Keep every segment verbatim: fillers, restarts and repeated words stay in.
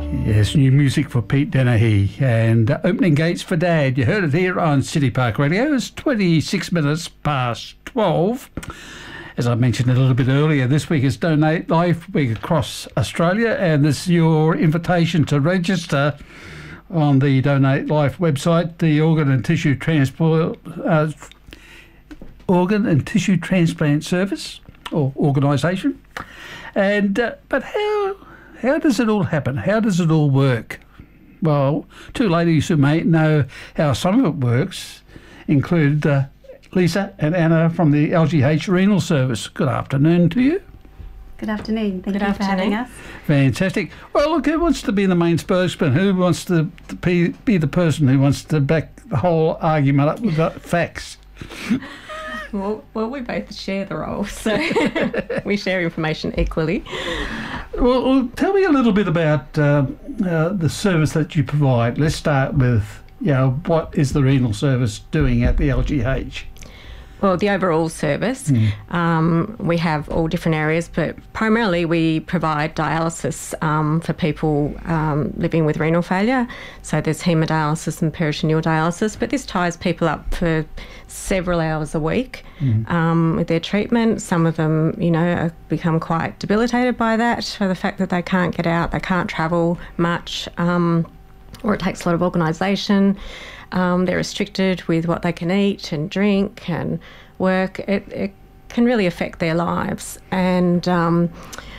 Yes, new music for Pete Dennehy and uh, Opening Gates for Dad. You heard it here on City Park Radio. It's twenty-six minutes past twelve. As I mentioned a little bit earlier, this week is Donate Life Week across Australia, and this is your invitation to register on the Donate Life website, the Organ and Tissue Transport uh, Organ and Tissue Transplant Service or organisation. And uh, but how how does it all happen? How does it all work? Well, two ladies who may know how some of it works include uh, Lisa and Anna from the L G H Renal Service. Good afternoon to you. Good afternoon. Thank Good you afternoon. for having us. Fantastic. Well, look, who wants to be the main spokesman? Who wants to be, be the person who wants to back the whole argument up with the facts? Well, well, we both share the role, so we share information equally. Well, well, tell me a little bit about uh, uh, the service that you provide. Let's start with, you know, what is the renal service doing at the L G H? Well, the overall service, mm. um, we have all different areas, but primarily we provide dialysis um, for people um, living with renal failure. So there's hemodialysis and peritoneal dialysis, but this ties people up for several hours a week mm. um, with their treatment. Some of them, you know, become quite debilitated by that, for the fact that they can't get out, they can't travel much, um, or it takes a lot of organisation. Um, they're restricted with what they can eat and drink and work. It, it can really affect their lives. And um,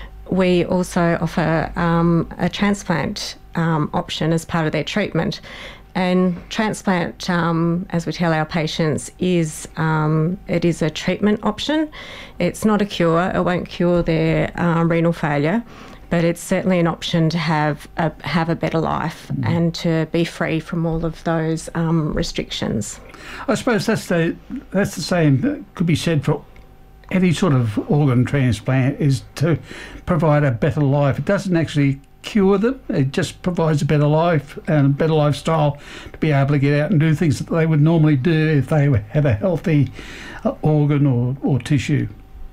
we also offer um, a transplant um, option as part of their treatment. And transplant, um, as we tell our patients, is um, it is a treatment option. It's not a cure. It won't cure their um, renal failure, but it's certainly an option to have a, have a better life mm. and to be free from all of those um, restrictions. I suppose that's the that's the same that could be said for any sort of organ transplant, is to provide a better life. It doesn't actually cure them. It just provides a better life and a better lifestyle to be able to get out and do things that they would normally do if they had a healthy uh, organ or, or tissue.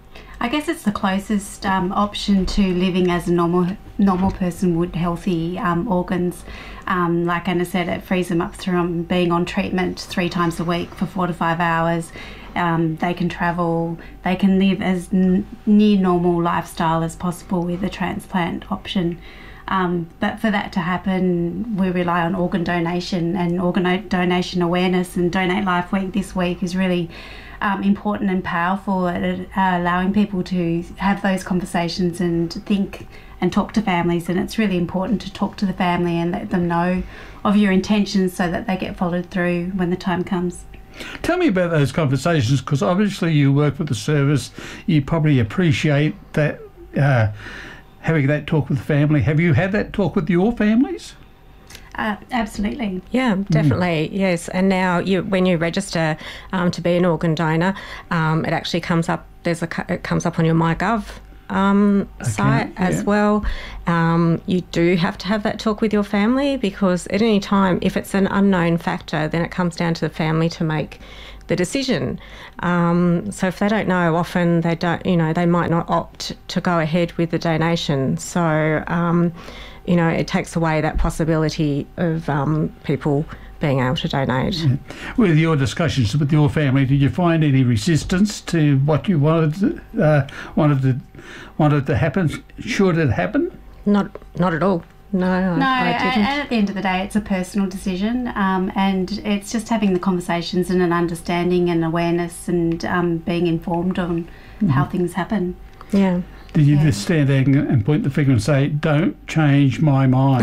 I guess it's the closest um, option to living as a normal normal person would, healthy um, organs. Um, like Anna said, it frees them up from being on treatment three times a week for four to five hours. Um, they can travel, they can live as n- near normal lifestyle as possible with a transplant option. Um, but for that to happen, we rely on organ donation, and organ donation awareness, and Donate Life Week this week is really um, important and powerful at uh, allowing people to have those conversations and think and talk to families. And it's really important to talk to the family and let them know of your intentions so that they get followed through when the time comes. Tell me about those conversations, because obviously you work with the service. You probably appreciate that, uh, having that talk with the family. Have you had that talk with your families? Uh, absolutely. Yeah, definitely, mm. yes. And now you, when you register um, to be an organ donor, um, it actually comes up, There's a it comes up on your MyGov um, okay, site yeah. as well. Um, you do have to have that talk with your family, because at any time, if it's an unknown factor, then it comes down to the family to make the decision. Um, so if they don't know, often they don't, you know, they might not opt to go ahead with the donation. So, um, you know, it takes away that possibility of um, people being able to donate. Yeah. With your discussions with your family, did you find any resistance to what you wanted uh, wanted to wanted to happen? Should it happen? Not, not at all. No, no, I, I didn't. And at the end of the day, it's a personal decision, um, and it's just having the conversations and an understanding and awareness and um, being informed on mm-hmm. how things happen. Yeah. Did you yeah. just stand there and point the finger and say, "Don't change my mind"?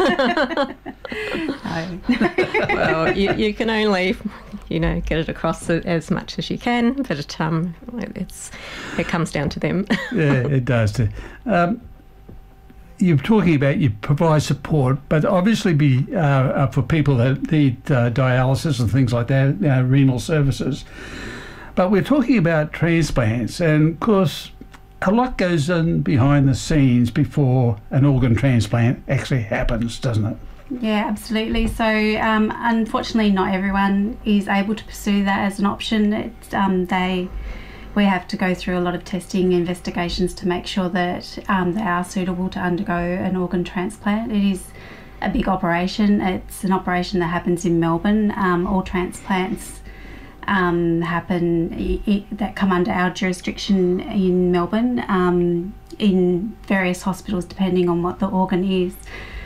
No. Well, you, you can only, you know, get it across as much as you can, but it, um, it's it comes down to them. Yeah, it does too. Um, You're talking about you provide support, but obviously be uh, uh, for people that need uh, dialysis and things like that, uh, renal services. But we're talking about transplants, and of course, a lot goes on behind the scenes before an organ transplant actually happens, doesn't it? Yeah, absolutely. So, um, unfortunately, not everyone is able to pursue that as an option. It's, um, they we have to go through a lot of testing investigations to make sure that um, they are suitable to undergo an organ transplant. It is a big operation. It's an operation that happens in Melbourne. Um, all transplants um, happen I- I- that come under our jurisdiction in Melbourne um, in various hospitals depending on what the organ is.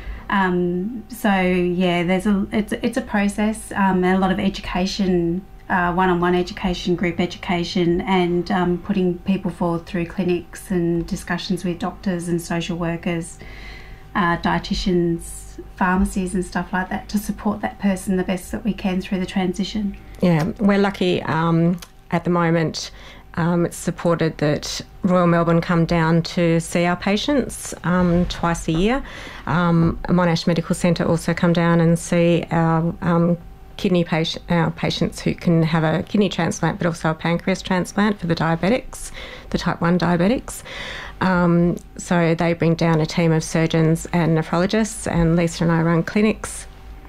Um, so yeah, there's a it's it's a process um, and a lot of education, uh, one-on-one education, group education, and um, putting people forward through clinics and discussions with doctors and social workers, uh, dietitians, pharmacies, and stuff like that to support that person the best that we can through the transition. Yeah, we're lucky um, at the moment. Um, it's supported that Royal Melbourne come down to see our patients um, twice a year. Um, Monash Medical Centre also come down and see our um, kidney patient, our patients who can have a kidney transplant, but also a pancreas transplant for the diabetics, the type one diabetics. Um, so they bring down a team of surgeons and nephrologists, and Lisa and I run clinics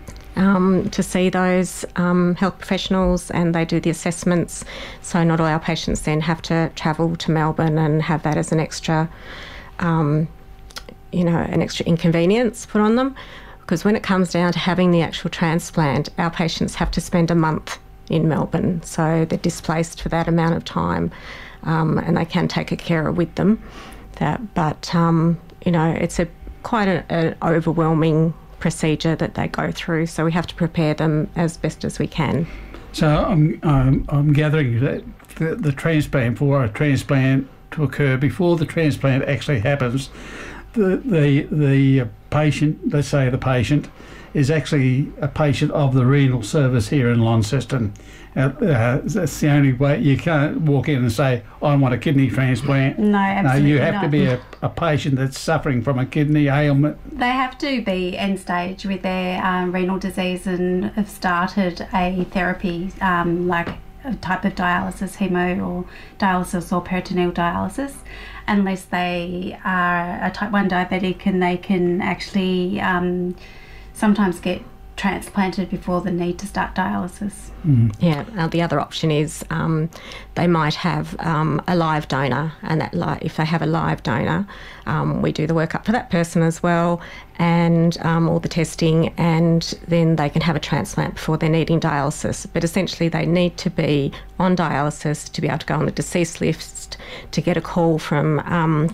Um, to see those um, health professionals, and they do the assessments. So not all our patients then have to travel to Melbourne and have that as an extra, um, you know, an extra inconvenience put on them. Because when it comes down to having the actual transplant, our patients have to spend a month in Melbourne. So they're displaced for that amount of time, um, and they can take a carer with them. That, but um, you know, it's a quite an overwhelming procedure that they go through, so we have to prepare them as best as we can. So I'm I'm, I'm gathering that the, the transplant, for a transplant to occur, before the transplant actually happens, the the the patient, let's say the patient, is actually a patient of the renal service here in Launceston. Uh, uh, that's the only way. You can't walk in and say, I want a kidney transplant. No, absolutely No, you have not. to be a, a patient that's suffering from a kidney ailment. They have to be end stage with their um, renal disease and have started a therapy um, like a type of dialysis, hemo or dialysis or peritoneal dialysis, unless they are a type one diabetic, and they can actually um, sometimes get transplanted before the need to start dialysis. Mm. Yeah, uh, the other option is um, they might have um, a live donor, and that li- if they have a live donor, um, we do the workup for that person as well, and um, all the testing, and then they can have a transplant before they're needing dialysis. But essentially they need to be on dialysis to be able to go on the deceased list, to get a call from um,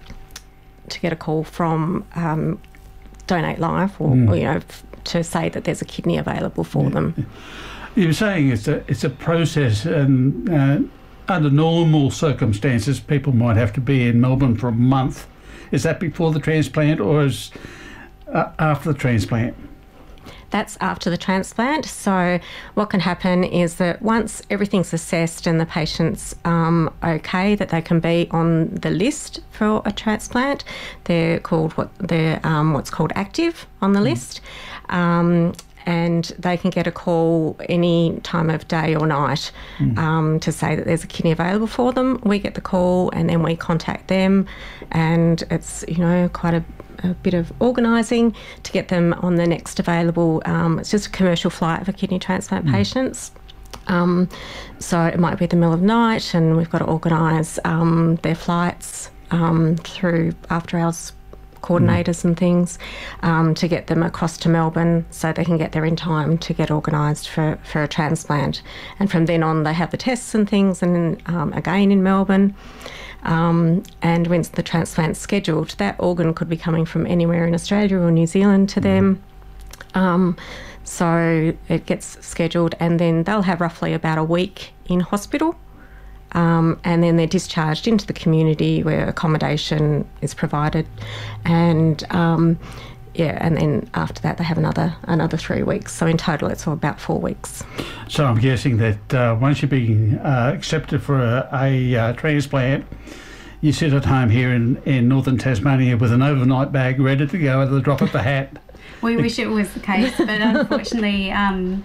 to get a call from um, Donate Life, or, Mm. or you know, f- to say that there's a kidney available for Yeah. them. You were saying it's a it's a process, and uh, under normal circumstances, people might have to be in Melbourne for a month. Is that before the transplant, or is uh, after the transplant? That's after the transplant. So what can happen is that once everything's assessed and the patient's um, okay, that they can be on the list for a transplant. They're called what they're um, what's called active on the mm. list, um, and they can get a call any time of day or night mm. um, to say that there's a kidney available for them. We get the call, and then we contact them, and it's you know quite a a bit of organising to get them on the next available. Um, it's just a commercial flight for kidney transplant mm. patients. Um, so it might be the middle of the night, and we've got to organise um, their flights um, through after hours coordinators mm. and things um, to get them across to Melbourne so they can get there in time to get organised for, for a transplant. And from then on they have the tests and things, and um, again in Melbourne. Um, and once the transplant's scheduled, that organ could be coming from anywhere in Australia or New Zealand to them. Um, so it gets scheduled, and then they'll have roughly about a week in hospital, um, and then they're discharged into the community where accommodation is provided, and um, yeah, and then after that they have another another three weeks. So in total, it's all about four weeks. So I'm guessing that uh, once you've been uh, accepted for a, a uh, transplant, you sit at home here in, in northern Tasmania with an overnight bag ready to go at the drop of the hat. We wish it was the case, but unfortunately um,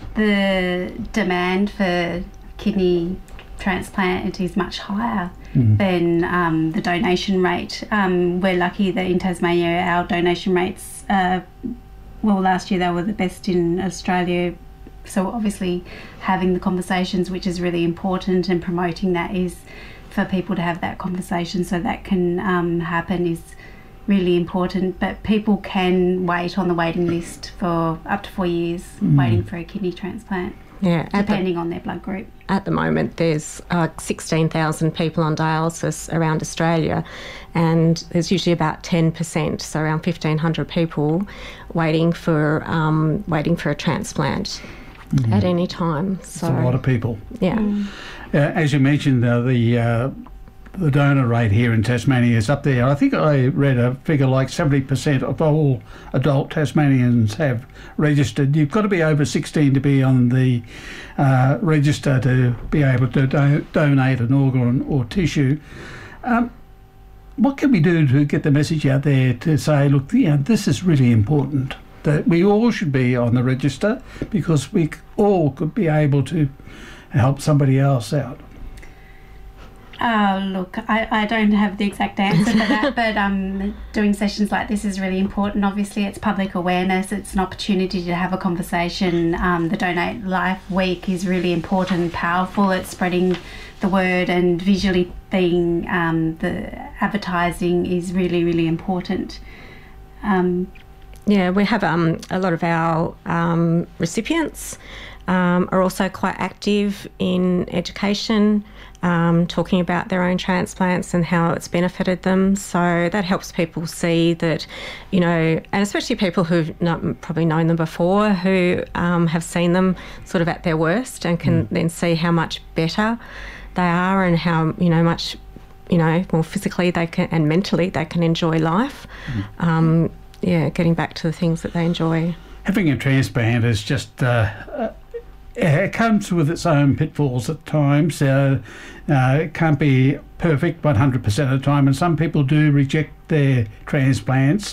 the demand for kidney transplant is much higher mm. than um, the donation rate. Um, we're lucky that in Tasmania our donation rates, uh, well last year they were the best in Australia so obviously having the conversations, which is really important, and promoting that is for people to have that conversation so that can um, happen is really important. But people can wait on the waiting list for up to four years mm. waiting for a kidney transplant. Yeah, depending the, on their blood group. At the moment, there's uh, sixteen thousand people on dialysis around Australia, and there's usually about ten percent, so around fifteen hundred people waiting for um, waiting for a transplant mm. at any time. So that's a lot of people. Yeah. Mm. Uh, as you mentioned, uh, the uh, the donor rate here in Tasmania is up there. I think I read a figure like seventy percent of all adult Tasmanians have registered. You've got to be over sixteen to be on the uh, register to be able to do- donate an organ or tissue. Um, what can we do to get the message out there to say, look, you know, this is really important, that we all should be on the register because we all could be able to help somebody else out? Uh, look, I, I don't have the exact answer for that, but um, doing sessions like this is really important. Obviously, it's public awareness. It's an opportunity to have a conversation. Um, the Donate Life Week is really important and powerful. It's spreading the word, and visually being um, the advertising is really, really important. Um, yeah, we have um, a lot of our um, recipients um, are also quite active in education, Um, talking about their own transplants and how it's benefited them. So that helps people see that, you know, and especially people who've not probably known them before, who um, have seen them sort of at their worst and can mm. then see how much better they are and how, you know, much, you know, more physically they can and mentally they can enjoy life. Mm. Um, yeah, getting back to the things that they enjoy. Having a transplant is just... Uh, uh, it comes with its own pitfalls at times. Uh, uh, it can't be perfect one hundred percent of the time, and some people do reject their transplants.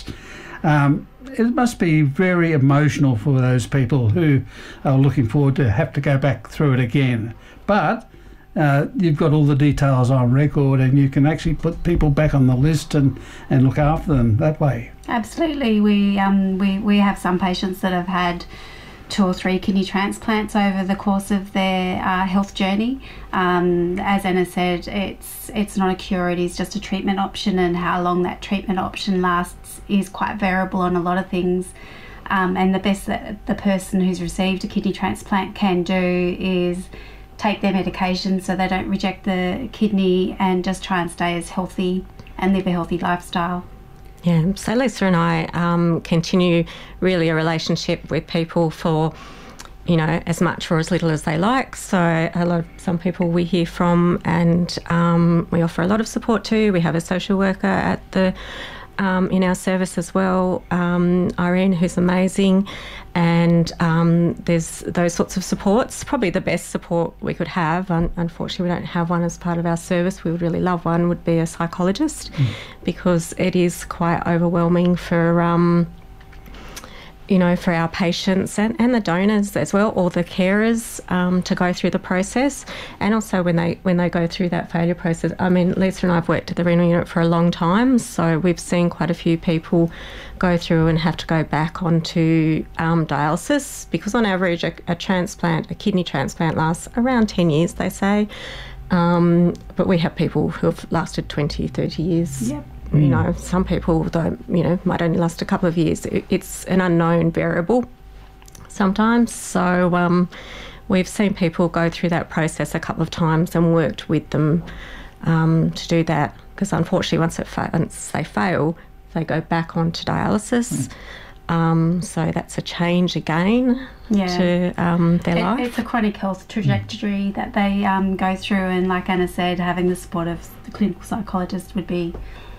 Um, it must be very emotional for those people who are looking forward to have to go back through it again. But uh, you've got all the details on record, and you can actually put people back on the list and, and look after them that way. Absolutely. We, um, we, we have some patients that have had two or three kidney transplants over the course of their uh, health journey. Um, as Anna said, it's it's not a cure, it is just a treatment option, and how long that treatment option lasts is quite variable on a lot of things. Um, and the best that the person who's received a kidney transplant can do is take their medication so they don't reject the kidney and just try and stay as healthy and live a healthy lifestyle. Yeah, so Lisa and I um, continue really a relationship with people for, you know, as much or as little as they like. So a lot of some people we hear from, and um, we offer a lot of support to. We have a social worker at the um, in our service as well, um, Irene, who's amazing, and um, there's those sorts of supports. Probably the best support we could have. Un- unfortunately, we don't have one as part of our service. We would really love one. Would be a psychologist, mm. because it is quite overwhelming for. Um, you know, for our patients and, and the donors as well, or the carers, um, to go through the process. And also when they when they go through that failure process, I mean, Lisa and I have worked at the renal unit for a long time, so we've seen quite a few people go through and have to go back onto um, dialysis, because on average a, a transplant, a kidney transplant lasts around ten years, they say. Um, but we have people who have lasted twenty, thirty years. Yep. You know, some people, though, you know, might only last a couple of years. It's an unknown variable sometimes. So um, we've seen people go through that process a couple of times and worked with them um, to do that, because unfortunately once, it fa- once they fail, they go back onto dialysis. Mm. Um, so that's a change again yeah. to um, their it, life. It's a chronic health trajectory mm. that they um, go through, and like Anna said, having the support of the clinical psychologist would be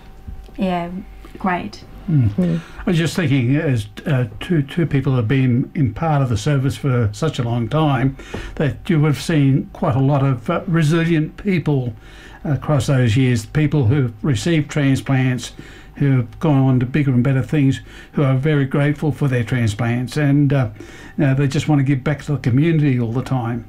Yeah, great. Mm. Mm. I was just thinking, as uh, two two people have been in part of the service for such a long time, that you would have seen quite a lot of uh, resilient people across those years, people who've received transplants, who have gone on to bigger and better things, who are very grateful for their transplants, and uh, you know, they just want to give back to the community all the time.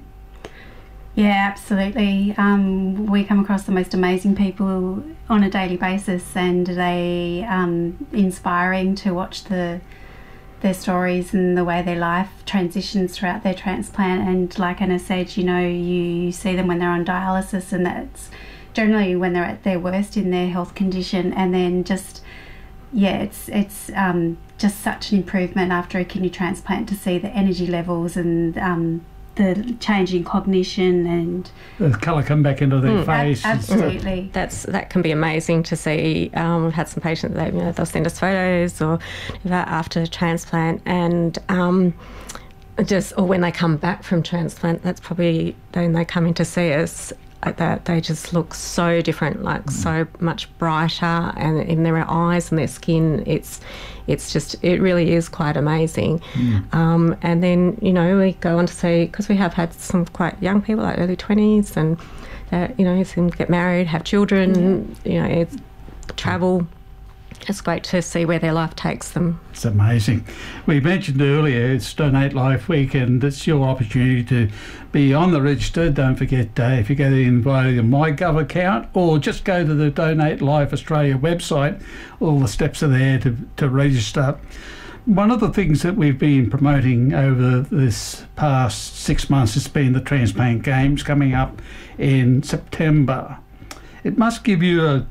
Yeah, absolutely. Um, we come across the most amazing people on a daily basis, and they um, inspiring to watch the their stories and the way their life transitions throughout their transplant. And like Anna said, you know, you see them when they're on dialysis, and that's generally when they're at their worst in their health condition. And then just, yeah, it's it's um, just such an improvement after a kidney transplant to see the energy levels and um, the change in cognition and the colour come back into their mm, face. Ab- absolutely. That's that can be amazing to see. Um, we've had some patients that, you know, they'll send us photos or after transplant, and um, just or when they come back from transplant, that's probably when they come in to see us. That they just look so different, like mm. so much brighter, and in their eyes and their skin, it's it's just it really is quite amazing. Mm. Um, and then, you know, we go on to see, because we have had some quite young people, like early twenties, and that, you know, some get married, have children, mm. you know, it's, travel. It's great to see where their life takes them. It's amazing. We mentioned earlier it's Donate Life Week, and it's your opportunity to be on the register. Don't forget, uh, if you go to the MyGov account or just go to the Donate Life Australia website, all the steps are there to, to register. One of the things that we've been promoting over this past six months has been the Transplant Games coming up in September. It must give you a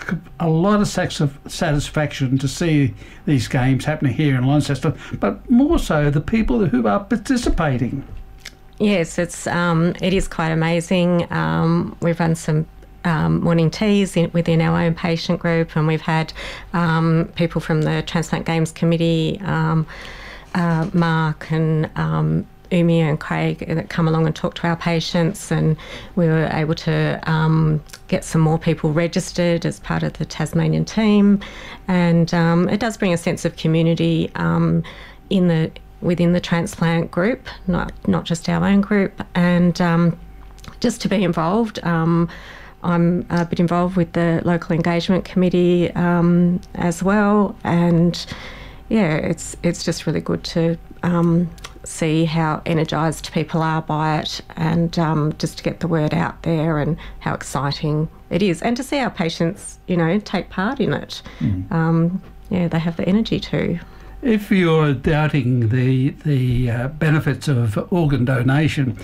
a lot of satisfaction to see these games happening here in Launceston, but more so the people who are participating. Yes, it's um, it is quite amazing. Um, we've run some um, morning teas in, within our own patient group, and we've had um, people from the Transplant Games Committee, um, uh, Mark and um, Umi and Craig, that come along and talk to our patients, and we were able to um, get some more people registered as part of the Tasmanian team, and um, it does bring a sense of community um, in the within the transplant group, not not just our own group, and um, just to be involved. Um, I'm a bit involved with the local engagement committee um, as well, and yeah, it's it's just really good to um, see how energised people are by it, and um, just to get the word out there and how exciting it is, and to see our patients, you know, take part in it. Mm. Um, yeah, they have the energy too. If you're doubting the the uh, benefits of organ donation,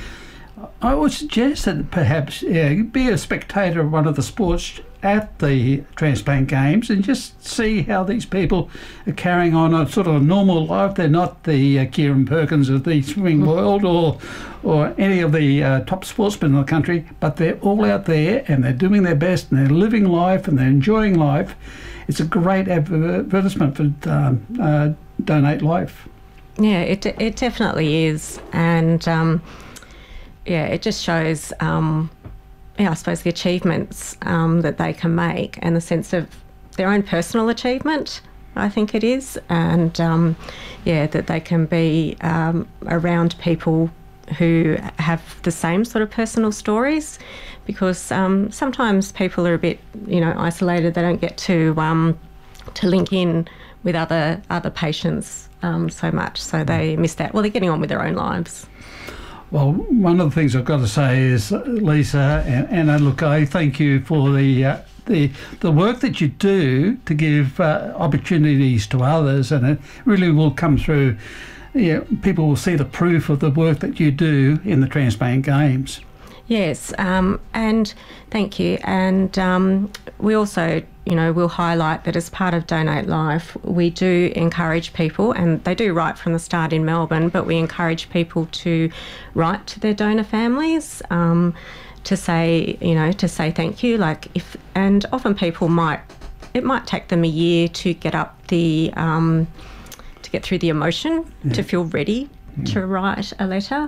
I would suggest that perhaps yeah, be a spectator of one of the sports at the Transplant Games and just see how these people are carrying on a sort of a normal life. They're not the uh, Kieran Perkins of the swimming world or or any of the uh, top sportsmen in the country, but they're all out there and they're doing their best and they're living life and they're enjoying life. It's a great advertisement for um, uh, Donate Life. Yeah, it it definitely is, and um, yeah, it just shows. Um, Yeah, I suppose the achievements um, that they can make, and the sense of their own personal achievement, I think it is, and um, yeah, that they can be um, around people who have the same sort of personal stories, because um, sometimes people are a bit, you know, isolated. They don't get to um, to link in with other other patients um, so much, so they miss that. Well, they're getting on with their own lives. Well, one of the things I've got to say is, Lisa and Anna, look, I thank you for the uh, the the work that you do to give uh, opportunities to others, and it really will come through. You know, people will see the proof of the work that you do in the Transplant Games. Yes, um, and thank you. And um, we also, you know, will highlight that as part of Donate Life, we do encourage people, and they do right from the start in Melbourne, but we encourage people to write to their donor families um, to say, you know, to say thank you. Like if, and often people might, it might take them a year to get up the, um, to get through the emotion, yeah. to feel ready to write a letter,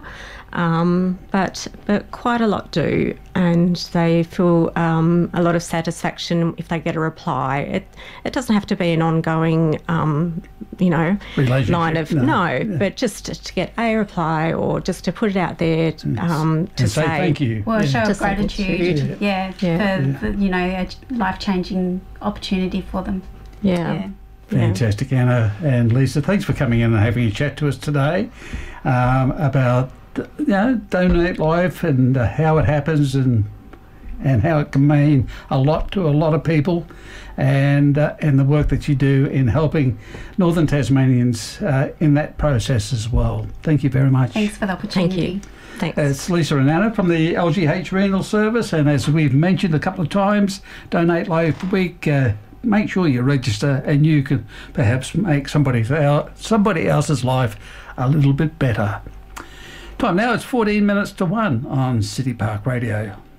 um, but but quite a lot do, and they feel um, a lot of satisfaction if they get a reply. It it doesn't have to be an ongoing, um, you know, line of no, no yeah. but just to get a reply or just to put it out there um, to say, say thank you. Well, yeah. show of gratitude, yeah, yeah, yeah. for yeah. The, you know, a life-changing opportunity for them. Yeah. yeah. Fantastic, Anna and Lisa. Thanks for coming in and having a chat to us today um, about, you know, Donate Life and uh, how it happens and and how it can mean a lot to a lot of people, and uh, and the work that you do in helping Northern Tasmanians uh, in that process as well. Thank you very much. Thanks for the opportunity. Thank you. Thanks. It's Lisa and Anna from the L G H Renal Service, and as we've mentioned a couple of times, Donate Life Week. Uh, make sure you register, and you can perhaps make somebody somebody else's life a little bit better. Time now, it's fourteen minutes to one on City Park Radio.